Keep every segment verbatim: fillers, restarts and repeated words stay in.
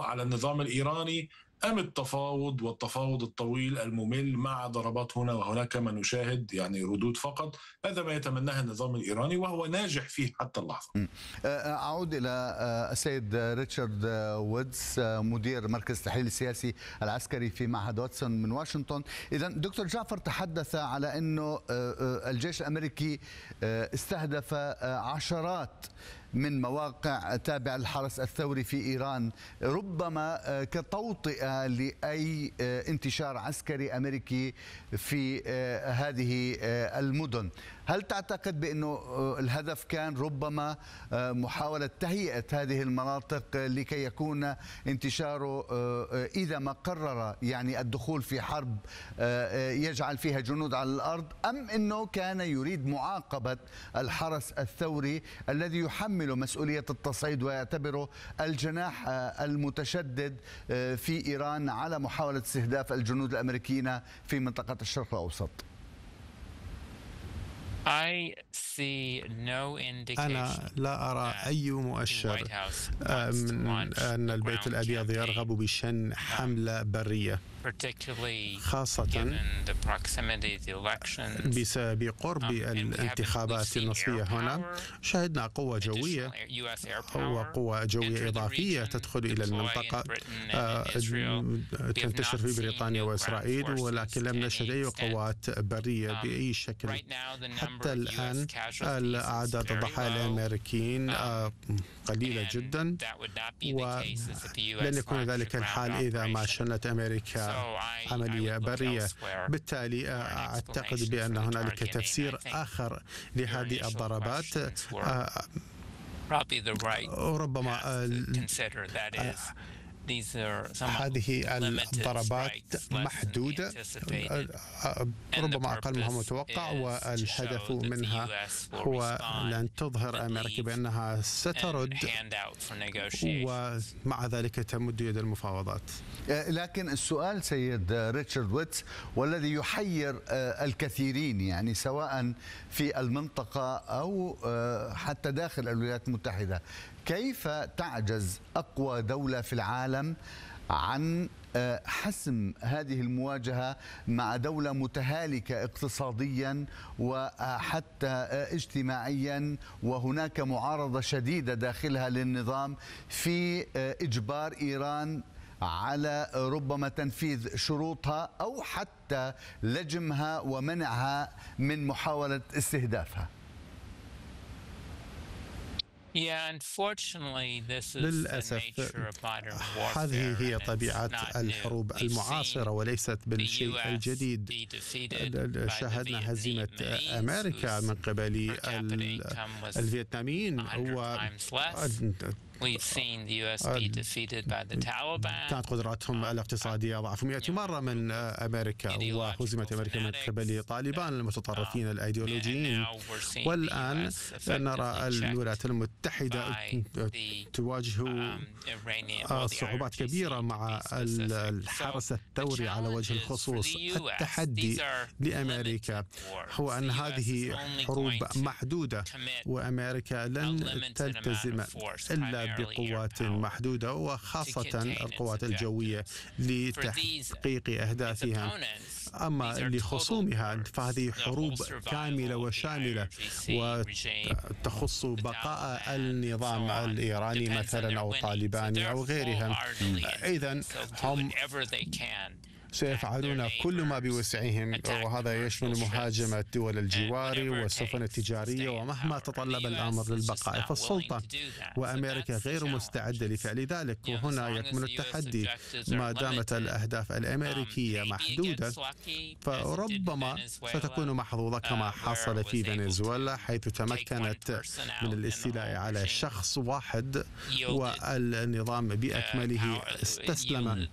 على النظام الإيراني أم التفاوض والتفاوض الطويل الممل مع ضربات هنا وهناك كما نشاهد يعني ردود فقط. هذا ما يتمناه النظام الإيراني وهو ناجح فيه حتى اللحظة. أعود إلى السيد ريتشارد وودز مدير مركز التحليل السياسي العسكري في معهد واتسون من واشنطن. إذا دكتور جعفر تحدث على أنه الجيش الأمريكي استهدف عشرات من مواقع تابعة للحرس الثوري في إيران، ربما كتوطئة لأي انتشار عسكري أمريكي في هذه المدن. هل تعتقد بأنه الهدف كان ربما محاولة تهيئة هذه المناطق لكي يكون انتشاره إذا ما قرر يعني الدخول في حرب يجعل فيها جنود على الأرض، أم أنه كان يريد معاقبة الحرس الثوري الذي يحمل مسؤولية التصعيد ويعتبره الجناح المتشدد في إيران على محاولة استهداف الجنود الأمريكيين في منطقة الشرق الأوسط؟ أنا لا أرى أي مؤشر من أن البيت الأبيض يرغب بشن حملة برية، خاصة بسبب قرب الانتخابات النصفية. هنا شهدنا قوة جوية وقوة جوية إضافية تدخل إلى المنطقة، تنتشر في بريطانيا وإسرائيل، ولكن لم نشهد أي قوات برية بأي شكل. حتى الآن أعداد الضحايا الأمريكيين قليلة جدا، ولن يكون ذلك الحال إذا ما شنت أمريكا عملية برية. بالتالي أعتقد بأن هنالك تفسير آخر لهذه الضربات، ربما هذه الضربات محدودة، ربما أقل مما متوقع، والهدف منها هو أن تظهر أمريكا بأنها سترد، ومع ذلك تمد يد المفاوضات. لكن السؤال سيد ريتشارد وودز والذي يحير الكثيرين، يعني سواء في المنطقة أو حتى داخل الولايات المتحدة، كيف تعجز أقوى دولة في العالم عن حسم هذه المواجهة مع دولة متهالكة اقتصاديا وحتى اجتماعيا، وهناك معارضة شديدة داخلها للنظام في إجبار إيران على ربما تنفيذ شروطها أو حتى لجمها ومنعها من محاولة استهدافها؟ للأسف هذه هي طبيعة الحروب المعاصرة وليست بالشيء الجديد. شاهدنا هزيمة أمريكا من قبل الفيتناميين، و كانت قدراتهم الاقتصادية ضعف مئة مرة من أمريكا، وهزمت أمريكا من قبل طالبان المتطرفين الأيديولوجيين. والآن نرى الولايات المتحدة تواجه صعوبات كبيرة مع الحرس الثوري على وجه الخصوص. التحدي لأمريكا هو أن هذه حروب محدودة، وأمريكا لن تلتزم إلا بقوات محدودة، وخاصة القوات الجوية لتحقيق أهدافها. أما لخصومها فهذه حروب كاملة وشاملة وتخص بقاء النظام الإيراني مثلا أو طالباني أو غيرها. إذن هم سيفعلون كل ما بوسعهم، وهذا يشمل مهاجمة دول الجوار والسفن التجارية ومهما تطلب الأمر للبقاء في السلطة، وأمريكا غير مستعدة لفعل ذلك. وهنا يكمن التحدي، ما دامت الأهداف الأمريكية محدودة فربما ستكون محظوظة كما حصل في فنزويلا، حيث تمكنت من الاستيلاء على شخص واحد والنظام بأكمله استسلم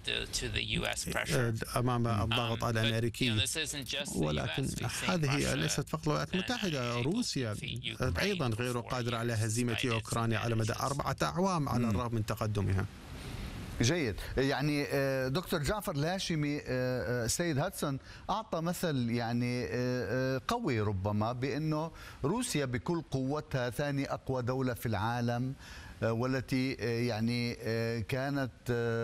أمام الضغط الأمريكي. ولكن هذه ليست فقط الولايات المتحدة، روسيا أيضا غير قادرة على هزيمة أوكرانيا على مدى أربعة أعوام على الرغم من تقدمها. جيد. يعني دكتور جعفر الهاشمي، سيد هاتسون أعطى مثل يعني قوي ربما بأنه روسيا بكل قوتها ثاني أقوى دولة في العالم، والتي يعني كانت